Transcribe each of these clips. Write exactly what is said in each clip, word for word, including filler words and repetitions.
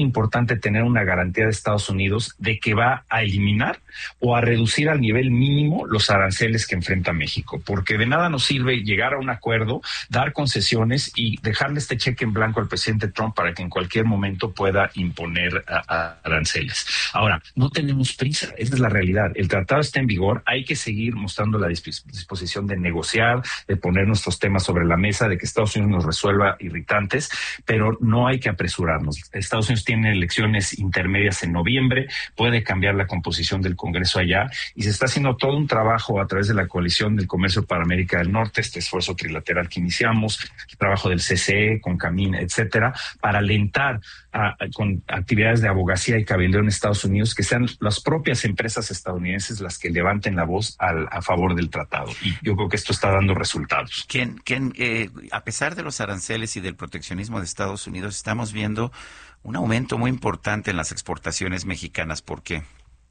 importante tener una garantía de Estados Unidos de que va a eliminar o a reducir al nivel mínimo los aranceles que enfrenta México, porque de nada nos sirve llegar a un acuerdo, dar concesiones y dejarle este cheque en blanco al presidente Trump para que en cualquier momento pueda imponer a, a aranceles. Ahora, no tenemos prisa, esa es la realidad. El tratado está en vigor, hay que seguir mostrando la disposición de negociar, de poner nuestros temas sobre la mesa, de que Estados Unidos nos resuelva irritantes, pero no hay que apresurarnos. Estados Unidos tiene elecciones intermedias en noviembre, puede cambiar la composición del Congreso allá y se está haciendo todo un trabajo a través de la Coalición del Comercio para América del Norte, este esfuerzo trilateral que iniciamos, el trabajo del C C E, con Camín, etcétera, para alentar a, a, con actividades de abogacía y cabildeo en Estados Unidos, que sean las propias empresas estadounidenses las que levanten la voz al, a favor del tratado. Y yo creo que esto está dando resultados. Ken, Ken, eh, a pesar de los aranceles y del proteccionismo de Estados Unidos, estamos viendo un aumento muy importante en las exportaciones mexicanas. ¿Por qué?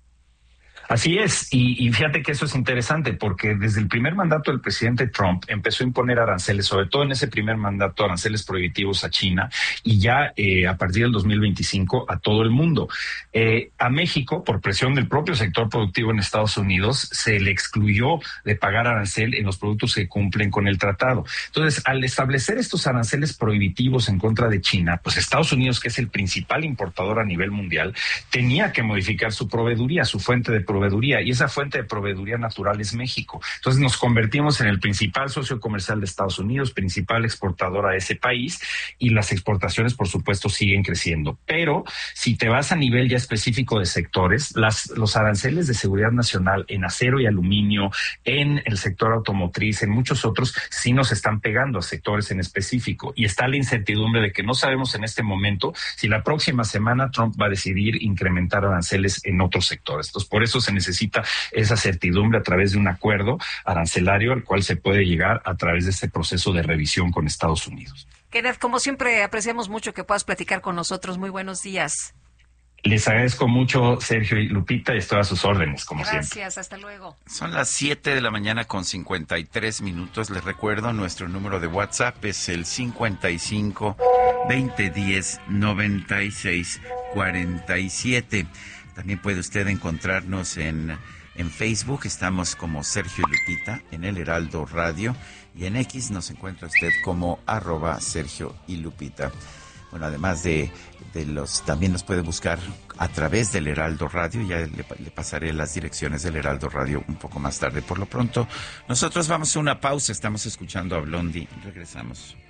Así es, y, y fíjate que eso es interesante porque desde el primer mandato del presidente Trump empezó a imponer aranceles, sobre todo en ese primer mandato, aranceles prohibitivos a China y ya eh, a partir del dos mil veinticinco a todo el mundo. Eh, a México, por presión del propio sector productivo en Estados Unidos, se le excluyó de pagar arancel en los productos que cumplen con el tratado. Entonces, al establecer estos aranceles prohibitivos en contra de China, pues Estados Unidos, que es el principal importador a nivel mundial, tenía que modificar su proveeduría, su fuente de proveeduría. Proveeduría, y esa fuente de proveeduría natural es México. Entonces nos convertimos en el principal socio comercial de Estados Unidos, principal exportador a ese país, y las exportaciones, por supuesto, siguen creciendo. Pero si te vas a nivel ya específico de sectores, las, los aranceles de seguridad nacional en acero y aluminio, en el sector automotriz, en muchos otros, sí nos están pegando a sectores en específico. Y está la incertidumbre de que no sabemos en este momento si la próxima semana Trump va a decidir incrementar aranceles en otros sectores. Entonces, por eso se necesita esa certidumbre a través de un acuerdo arancelario al cual se puede llegar a través de este proceso de revisión con Estados Unidos. Kenneth, como siempre, apreciamos mucho que puedas platicar con nosotros. Muy buenos días. Les agradezco mucho, Sergio y Lupita, y estoy a sus órdenes, como Gracias, siempre. Gracias, hasta luego. Son las siete de la mañana con cincuenta y tres minutos. Les recuerdo, nuestro número de WhatsApp es el cincuenta y cinco, veinte diez, noventa y seis, cuarenta y siete. También puede usted encontrarnos en, en Facebook, estamos como Sergio y Lupita, en el Heraldo Radio, y en X nos encuentra usted como arroba Sergio y Lupita. Bueno, además de, de los, también nos puede buscar a través del Heraldo Radio, ya le, le pasaré las direcciones del Heraldo Radio un poco más tarde. Por lo pronto, nosotros vamos a una pausa, estamos escuchando a Blondie, regresamos.